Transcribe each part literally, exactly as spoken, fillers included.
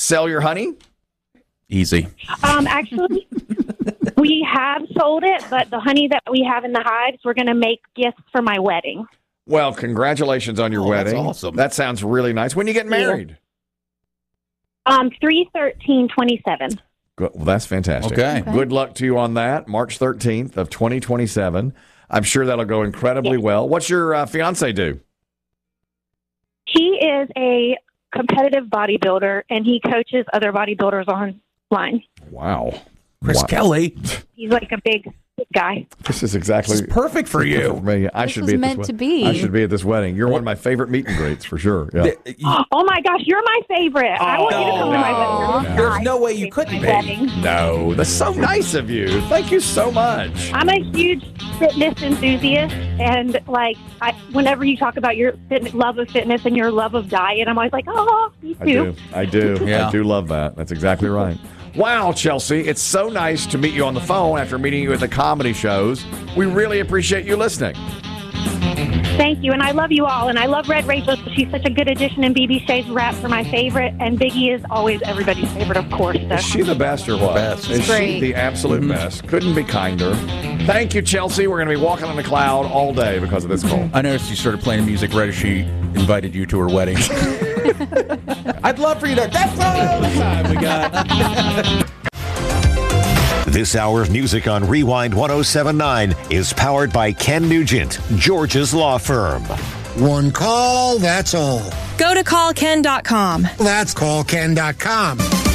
sell your honey? Easy. Um, actually, we have sold it, but the honey that we have in the hives, we're going to make gifts for my wedding. Well, congratulations on your Oh, that's wedding. awesome. That sounds really nice. When you get married? Um, three thirteen twenty-seven. Good. Well, that's fantastic. Okay. Okay. Good luck to you on that. March thirteenth of twenty twenty-seven. I'm sure that'll go incredibly Yes. well. What's your uh, fiance do? He is a competitive bodybuilder, and he coaches other bodybuilders online. Wow. Chris Wow. Kelly. He's like a big, big guy. This is exactly This is perfect for you. for me. I This should was be at meant this to wed- be. I should be at this wedding. You're one of my favorite meet and greets for sure. Yeah. Oh my gosh, you're my favorite. I want you to come to my wedding. no. There's no way you couldn't be. Wedding. No, that's so nice of you. Thank you so much. I'm a huge fitness enthusiast, and like, I, whenever you talk about your fit, love of fitness and your love of diet, I'm always like, oh, me I too. do. I do. Yeah. I do love that. That's exactly right. Wow, Chelsea, it's so nice to meet you on the phone after meeting you at the comedy shows. We really appreciate you listening. Thank you, and I love you all, and I love Red Rachel. She's such a good addition, and B B Shay's raps are my favorite, and Biggie is always everybody's favorite, of course. So. Is she the best or what? Best. Is she Great. the absolute best? Couldn't be kinder. Thank you, Chelsea. We're going to be walking on the cloud all day because of this call. I noticed you started playing music right as she invited you to her wedding. I'd love for you to. That's all the time we got. This hour of music on Rewind ten seventy-nine is powered by Ken Nugent, George's law firm. One call, that's all. Go to call ken dot com. That's call ken dot com.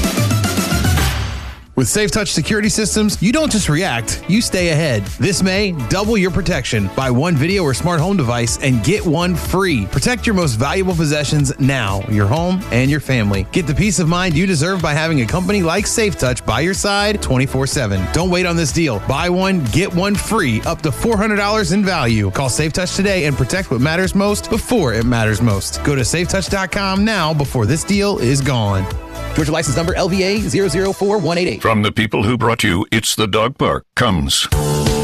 With SafeTouch security systems, you don't just react, you stay ahead. This May, double your protection. Buy one video or smart home device and get one free. Protect your most valuable possessions now, your home and your family. Get the peace of mind you deserve by having a company like SafeTouch by your side twenty-four seven. Don't wait on this deal. Buy one, get one free, up to four hundred dollars in value. Call SafeTouch today and protect what matters most before it matters most. Go to safetouch dot com now before this deal is gone. Georgia license number L V A zero zero four one eight eight. From the people who brought you It's the Dog Park comes